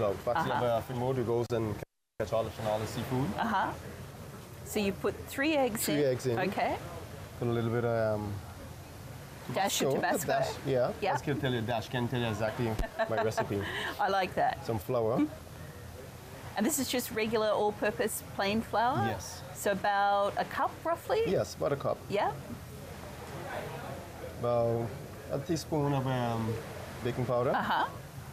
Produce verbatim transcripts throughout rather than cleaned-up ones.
comes out. But you have a remote who goes and catch all the, all the seafood. Uh-huh. So you put three eggs Three in. eggs in. Okay. Put a little bit of um, Dash of so, Tabasco. Dash, yeah. Yeah. Dash can tell you. Dash can tell you exactly my recipe. I like that. Some flour. And this is just regular all-purpose plain flour? Yes. So about a cup, roughly? Yes, about a cup. Yeah. About a teaspoon of um, baking powder. Uh-huh.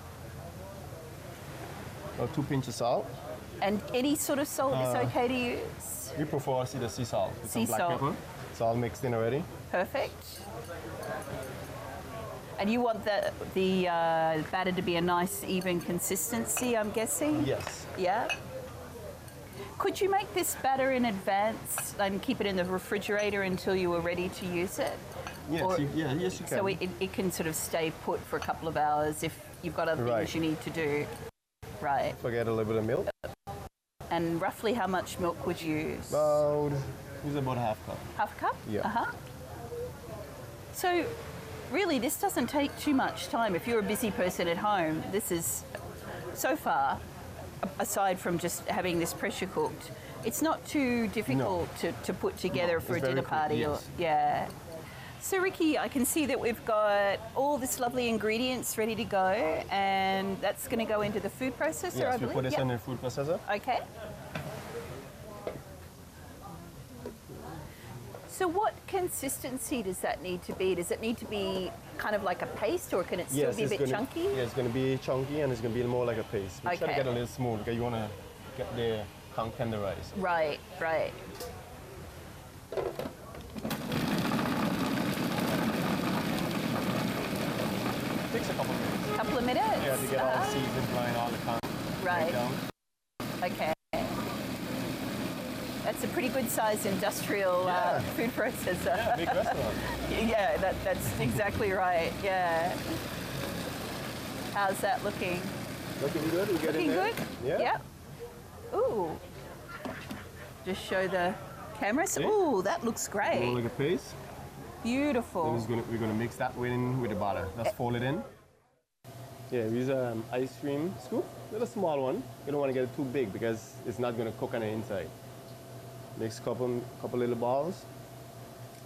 About two pinches of salt. And any sort of salt Uh, is okay to use? We prefer see the sea salt. With Sea some black salt. pepper. It's all mixed in already. Perfect. And you want the, the uh, batter to be a nice, even consistency, I'm guessing? Yes. Yeah. Could you make this batter in advance and keep it in the refrigerator until you were ready to use it? Yes, Or- you, yeah, yes you can. So it, it can sort of stay put for a couple of hours if you've got other Right. things you need to do. Right. Forget a little bit of milk. And roughly how much milk would you use? About, use about a half cup. Half a cup? Yeah. Uh-huh. So really this doesn't take too much time. If you're a busy person at home, this is, so far, a- aside from just having this pressure cooked, it's not too difficult to, to put together No, for a it's very dinner quick, party. yes. Or yeah. So Ricky, I can see that we've got all this lovely ingredients ready to go, and that's going to go into the food processor, I Yes, we believe. put this Yep. in the food processor. Okay. So what consistency does that need to be? Does it need to be kind of like a paste, or can it still Yes, be a it's bit gonna, chunky? Yeah, it's going to be chunky and it's going to be more like a paste. We try Okay. to get a little smooth because you want to get the tongue tenderized. Right, right. Takes a couple of minutes. Couple of minutes? Yeah, to get all the Uh-huh. seasons going, all the tongue Right. down. Okay. That's a pretty good sized industrial uh, Yeah. food processor. Yeah, big restaurant. Yeah, that, that's exactly right. Yeah. How's that looking? Looking good? We get Looking in there? good? Yeah. Yep. Ooh. Just show the cameras. See? Ooh, that looks More great. like a paste. Beautiful. Then it's gonna, we're going to mix that with, in, with the butter. Let's fold it in. Yeah, we use an um, ice cream scoop, little small one. You don't want to get it too big because it's not going to cook on the inside. Mix a couple, couple little balls.